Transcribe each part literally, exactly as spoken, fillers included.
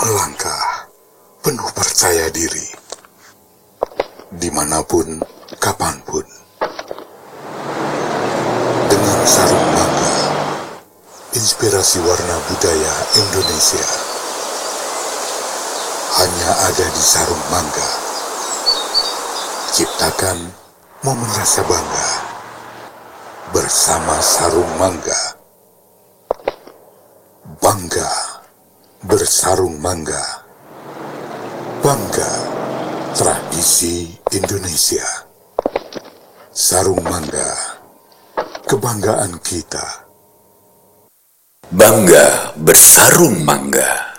melangkah penuh percaya diri, dimanapun, kapanpun, dengan sarung mangga, inspirasi warna budaya Indonesia, hanya ada di sarung mangga. Ciptakan momen rasa bangga bersama sarung mangga. Bangga bersarung mangga. Bangga tradisi Indonesia. Sarung mangga, kebanggaan kita. Bangga bersarung mangga.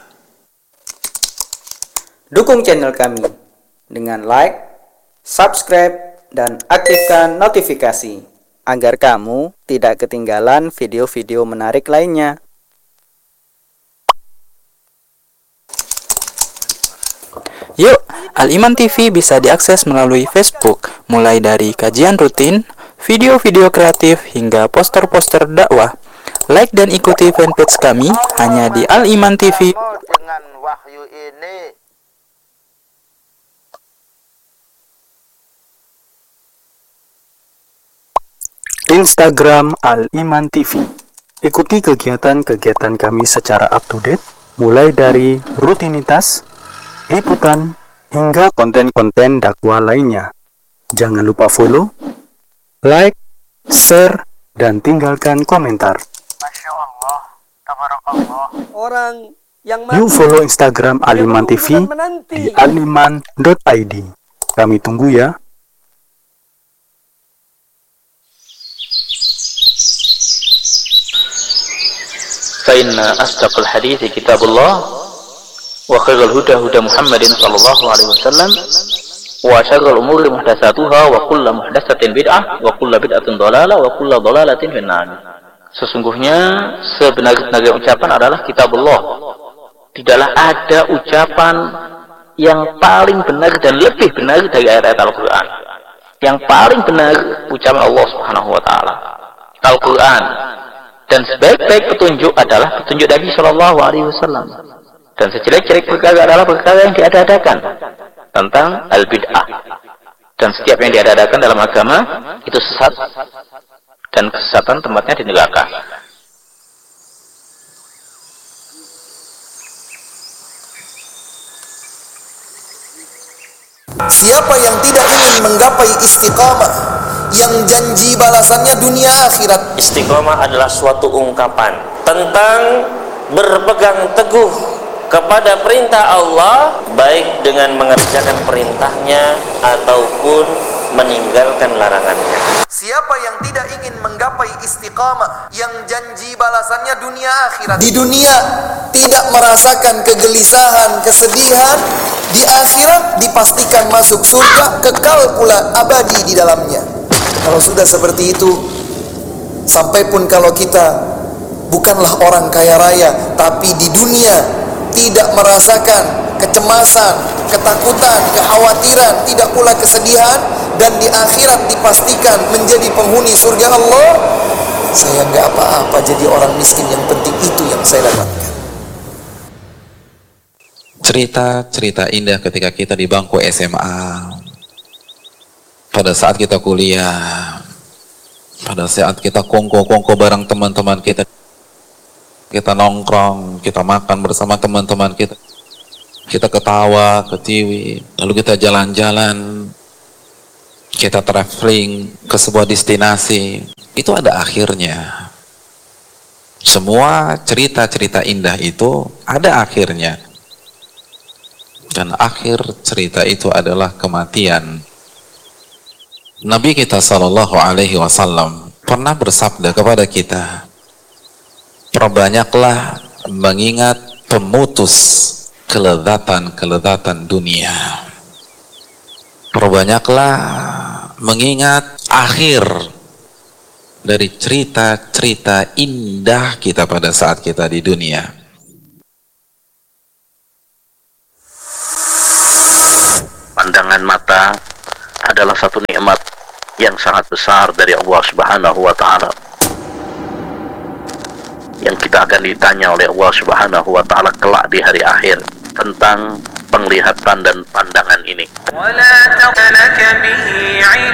Dukung channel kami dengan like, subscribe, dan aktifkan notifikasi agar kamu tidak ketinggalan video-video menarik lainnya. Yuk, Al-Iman T V bisa diakses melalui Facebook, mulai dari kajian rutin, video-video kreatif, hingga poster-poster dakwah. Like dan ikuti fanpage kami hanya di Al-Iman T V. Dengan wahyu ini Instagram Al-Iman T V. Ikuti kegiatan-kegiatan kami secara up-to-date, mulai dari rutinitas, liputan, hingga konten-konten dakwah lainnya. Jangan lupa follow, like, share, dan tinggalkan komentar. Masya Allah, tabarakallah. Orang yang Yuk follow Instagram Al-Iman T V di aliman dot i d. Kami tunggu ya. فإن أصدق الحديث كتاب الله وخير الهدى هدى محمد صلى الله عليه وسلم وشر الأمور محدثاتها وكل محدثة بدعة وكل بدعة ضلالة وكل ضلالة في النار. Sesungguhnya sebenar-benarnya ucapan adalah kitabullah. Tidaklah ada ucapan yang paling benar dan lebih benar dari ayat-ayat Al-Quran. Yang paling benar ucapan Allah Subhanahu wa taala, Al-Quran. Dan sebaik-baik petunjuk adalah petunjuk Nabi Shallallahu Alaihi Wasallam. Dan sejelek-jelek perkara adalah perkara yang diada-adakan tentang al-bid'ah. Dan setiap yang diada-adakan dalam agama itu sesat, dan kesesatan tempatnya di neraka. Siapa yang tidak ingin menggapai istiqamah, yang janji balasannya dunia akhirat. Istiqomah adalah suatu ungkapan tentang berpegang teguh kepada perintah Allah, baik dengan mengerjakan perintahnya ataupun meninggalkan larangannya. Siapa yang tidak ingin menggapai istiqamah, yang janji balasannya dunia akhirat. Di dunia tidak merasakan kegelisahan, kesedihan, di akhirat dipastikan masuk surga, kekal pula abadi di dalamnya. Kalau sudah seperti itu, sampai pun kalau kita bukanlah orang kaya raya, tapi di dunia tidak merasakan kecemasan, ketakutan, kekhawatiran, tidak pula kesedihan, dan di akhirat dipastikan menjadi penghuni surga Allah, saya nggak apa-apa jadi orang miskin, yang penting itu yang saya dapatkan. Cerita-cerita indah ketika kita di bangku S M A, pada saat kita kuliah, pada saat kita kongko-kongko bareng teman-teman kita, kita nongkrong, kita makan bersama teman-teman kita, kita ketawa, ketiwi, lalu kita jalan-jalan, kita traveling ke sebuah destinasi, itu ada akhirnya. Semua cerita-cerita indah itu ada akhirnya, dan akhir cerita itu adalah kematian. Nabi kita Shallallahu Alaihi Wasallam pernah bersabda kepada kita, perbanyaklah mengingat pemutus kelezatan-kelezatan dunia. Perbanyaklah mengingat akhir dari cerita-cerita indah kita pada saat kita di dunia. Pandangan mata adalah satu nikmat yang sangat besar dari Allah Subhanahu wa taala, yang kita akan ditanya oleh Allah Subhanahu wa taala kelak di hari akhir. tentang penglihatan dan pandangan ini.